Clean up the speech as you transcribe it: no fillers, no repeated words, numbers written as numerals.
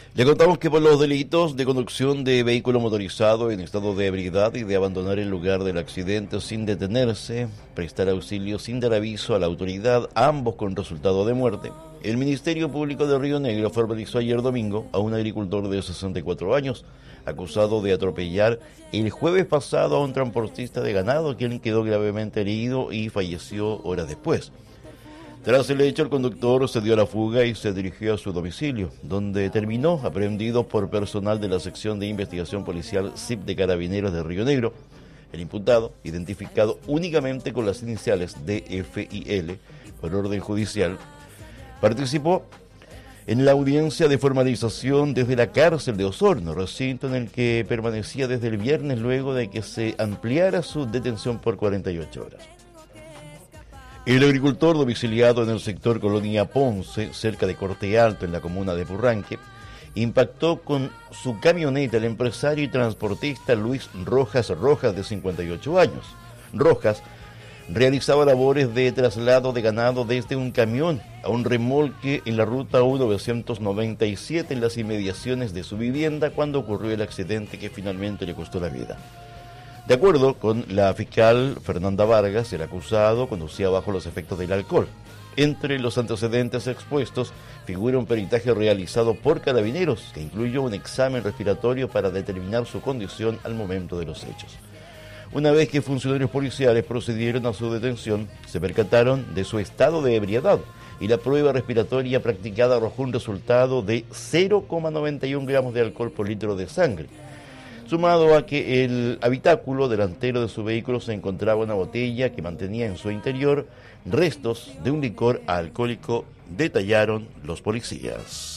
Le contamos que por los delitos de conducción de vehículo motorizado en estado de ebriedad y de abandonar el lugar del accidente sin detenerse, prestar auxilio sin dar aviso a la autoridad, ambos con resultado de muerte, el Ministerio Público de Río Negro formalizó ayer domingo a un agricultor de 64 años, acusado de atropellar el jueves pasado a un transportista de ganado, quien quedó gravemente herido y falleció horas después. Tras el hecho, el conductor se dio a la fuga y se dirigió a su domicilio, donde terminó aprehendido por personal de la sección de investigación policial SIP de Carabineros de Río Negro. El imputado, identificado únicamente con las iniciales DF y L por orden judicial, participó en la audiencia de formalización desde la cárcel de Osorno, recinto en el que permanecía desde el viernes luego de que se ampliara su detención por 48 horas. El agricultor domiciliado en el sector Colonia Ponce, cerca de Corte Alto, en la comuna de Purranque, impactó con su camioneta el empresario y transportista Luis Rojas, de 58 años. Rojas realizaba labores de traslado de ganado desde un camión a un remolque en la ruta 1997 en las inmediaciones de su vivienda cuando ocurrió el accidente que finalmente le costó la vida. De acuerdo con la fiscal Fernanda Vargas, el acusado conducía bajo los efectos del alcohol. Entre los antecedentes expuestos figura un peritaje realizado por Carabineros que incluyó un examen respiratorio para determinar su condición al momento de los hechos. Una vez que funcionarios policiales procedieron a su detención, se percataron de su estado de ebriedad y la prueba respiratoria practicada arrojó un resultado de 0,91 gramos de alcohol por litro de sangre. Sumado a que el habitáculo delantero de su vehículo se encontraba una botella que mantenía en su interior restos de un licor alcohólico, detallaron los policías.